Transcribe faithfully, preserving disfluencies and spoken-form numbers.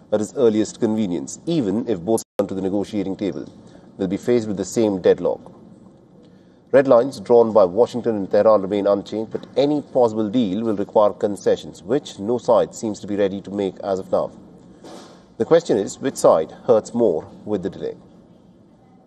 at his earliest convenience, even if both come to the negotiating table, will be faced with the same deadlock. Red lines drawn by Washington and Tehran remain unchanged, but any possible deal will require concessions, which no side seems to be ready to make as of now. The question is, which side hurts more with the delay?